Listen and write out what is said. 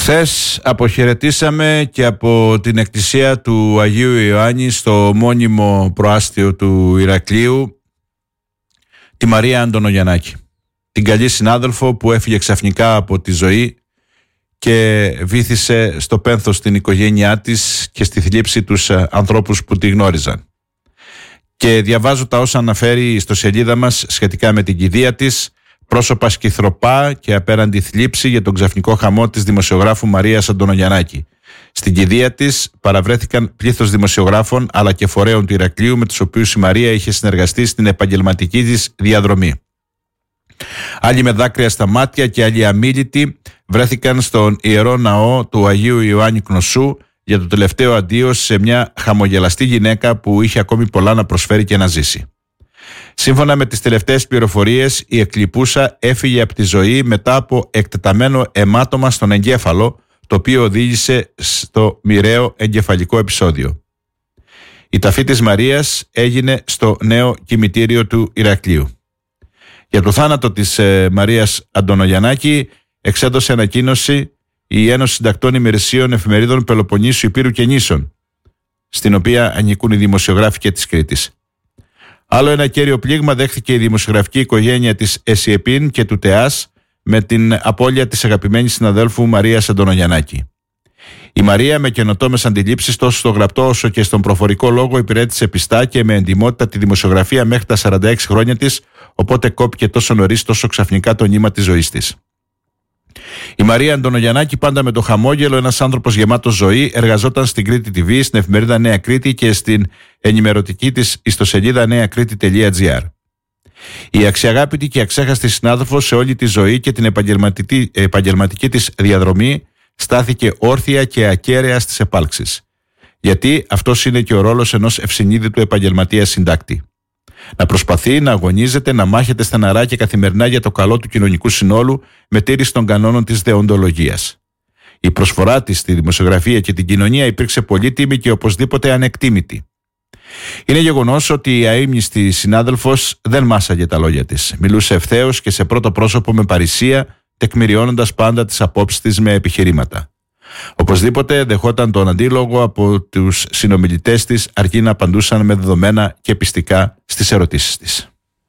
Χθες αποχαιρετήσαμε και από την εκκλησία του Αγίου Ιωάννη στο μόνιμο προάστιο του Ηρακλείου τη Μαρία Αντωνογιαννάκη, την καλή συνάδελφο που έφυγε ξαφνικά από τη ζωή και βύθισε στο πένθος την οικογένειά της και στη θλίψη τους ανθρώπους που τη γνώριζαν. Και διαβάζω τα όσα αναφέρει η ιστοσελίδα μας σχετικά με την κηδεία της, πρόσωπα σκυθροπά και απέραντη θλίψη για τον ξαφνικό χαμό της δημοσιογράφου Μαρίας Αντωνογιαννάκη. Στην κηδεία της παραβρέθηκαν πλήθος δημοσιογράφων αλλά και φορέων του Ηρακλείου με τους οποίους η Μαρία είχε συνεργαστεί στην επαγγελματική της διαδρομή. Άλλοι με δάκρυα στα μάτια και άλλοι αμίλητοι βρέθηκαν στον Ιερό Ναό του Αγίου Ιωάννη Κνωσού για το τελευταίο αντίο σε μια χαμογελαστή γυναίκα που είχε ακόμη πολλά να προσφέρει και να ζήσει. Σύμφωνα με τις τελευταίες πληροφορίες, η εκλειπούσα έφυγε από τη ζωή μετά από εκτεταμένο αιμάτωμα στον εγκέφαλο, το οποίο οδήγησε στο μοιραίο εγκεφαλικό επεισόδιο. Η ταφή της Μαρίας έγινε στο νέο κημητήριο του Ηρακλείου. Για το θάνατο της Μαρίας Αντωνογιαννάκη εξέδωσε ανακοίνωση η Ένωση Συντακτών Ημερησίων Εφημερίδων Πελοποννήσου, Υπήρου και Νήσων, στην οποία ανήκουν οι δημοσιογράφοι και της Κρήτης. Άλλο ένα κέριο πλήγμα δέχθηκε η δημοσιογραφική οικογένεια της ΕΣΥΕΠΗΝ και του ΤΕΑΣ με την απώλεια της αγαπημένης συναδέλφου Μαρίας Αντωνογιαννάκη. Η Μαρία, με καινοτόμες αντιλήψεις τόσο στο γραπτό όσο και στον προφορικό λόγο, υπηρέτησε πιστά και με εντιμότητα τη δημοσιογραφία μέχρι τα 46 χρόνια της, οπότε κόπηκε τόσο νωρίς, τόσο ξαφνικά το νήμα της ζωής της. Η Μαρία Αντωνογιαννάκη, πάντα με το χαμόγελο, ένας άνθρωπος γεμάτος ζωή, εργαζόταν στην Κρήτη TV, στην εφημερίδα Νέα Κρήτη και στην ενημερωτική της ιστοσελίδα neakriti.gr. Η αξιαγάπητη και αξέχαστη συνάδελφος σε όλη τη ζωή και την επαγγελματική της διαδρομή στάθηκε όρθια και ακέραια στις επάλξεις. Γιατί αυτός είναι και ο ρόλος ενός ευσυνείδητου επαγγελματία συντάκτη. Να προσπαθεί, να αγωνίζεται, να μάχεται στεναρά και καθημερινά για το καλό του κοινωνικού συνόλου με τήρηση των κανόνων της δεοντολογίας. Η προσφορά της στη δημοσιογραφία και την κοινωνία υπήρξε πολύτιμη και οπωσδήποτε ανεκτήμητη. Είναι γεγονός ότι η αείμνηστη συνάδελφος δεν μάσαγε τα λόγια της. Μιλούσε ευθέως και σε πρώτο πρόσωπο με παρησία, τεκμηριώνοντας πάντα τις απόψεις της με επιχειρήματα. Οπωσδήποτε δεχόταν τον αντίλογο από τους συνομιλητές της, αρκεί να απαντούσαν με δεδομένα και πιστικά στις ερωτήσεις της.